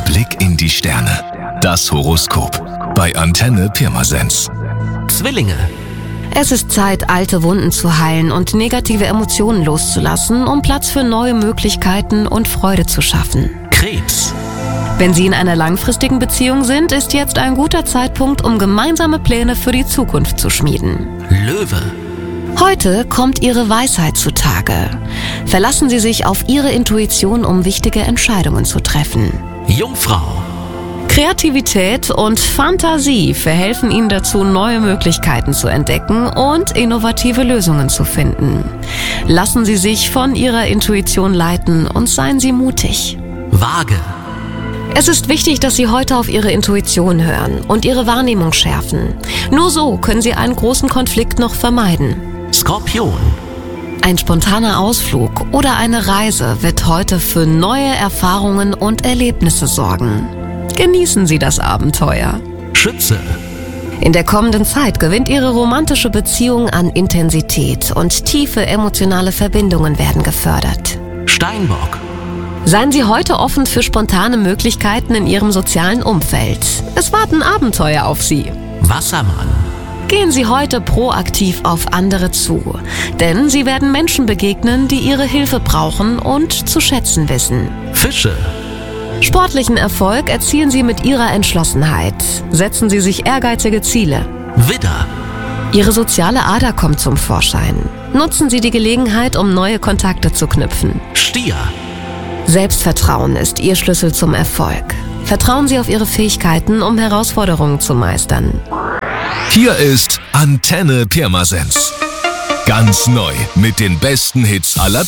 Blick in die Sterne. Das Horoskop bei Antenne Pirmasens. Zwillinge. Es ist Zeit, alte Wunden zu heilen und negative Emotionen loszulassen, um Platz für neue Möglichkeiten und Freude zu schaffen. Krebs. Wenn Sie in einer langfristigen Beziehung sind, ist jetzt ein guter Zeitpunkt, um gemeinsame Pläne für die Zukunft zu schmieden. Löwe. Heute kommt Ihre Weisheit zutage. Verlassen Sie sich auf Ihre Intuition, um wichtige Entscheidungen zu treffen. Jungfrau. Kreativität und Fantasie verhelfen Ihnen dazu, neue Möglichkeiten zu entdecken und innovative Lösungen zu finden. Lassen Sie sich von Ihrer Intuition leiten und seien Sie mutig. Waage. Es ist wichtig, dass Sie heute auf Ihre Intuition hören und Ihre Wahrnehmung schärfen. Nur so können Sie einen großen Konflikt noch vermeiden. Skorpion. Ein spontaner Ausflug oder eine Reise wird heute für neue Erfahrungen und Erlebnisse sorgen. Genießen Sie das Abenteuer. Schütze. In der kommenden Zeit gewinnt Ihre romantische Beziehung an Intensität und tiefe emotionale Verbindungen werden gefördert. Steinbock. Seien Sie heute offen für spontane Möglichkeiten in Ihrem sozialen Umfeld. Es warten Abenteuer auf Sie. Wassermann. Gehen Sie heute proaktiv auf andere zu, denn Sie werden Menschen begegnen, die Ihre Hilfe brauchen und zu schätzen wissen. Fische. Sportlichen Erfolg erzielen Sie mit Ihrer Entschlossenheit. Setzen Sie sich ehrgeizige Ziele. Widder. Ihre soziale Ader kommt zum Vorschein. Nutzen Sie die Gelegenheit, um neue Kontakte zu knüpfen. Stier. Selbstvertrauen ist Ihr Schlüssel zum Erfolg. Vertrauen Sie auf Ihre Fähigkeiten, um Herausforderungen zu meistern. Hier ist Antenne Pirmasens. Ganz neu mit den besten Hits aller Zeiten.